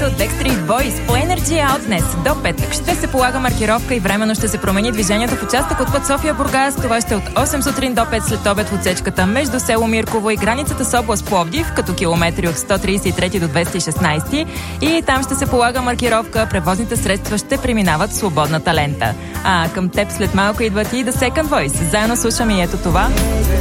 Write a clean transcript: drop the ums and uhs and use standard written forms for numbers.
от Backstreet Boys по Energy Out днес. До петък ще се полага маркировка и временно ще се промени движението в участък от път София-Бургас. Това ще от 8 сутрин до 5 след обед в отсечката между село Мирково и границата с област Пловдив, като километри от 133 до 216. И там ще се полага маркировка. Превозните средства ще преминават свободната лента. А към теб след малко идват и The Second Voice. Заедно слушаме и ето това.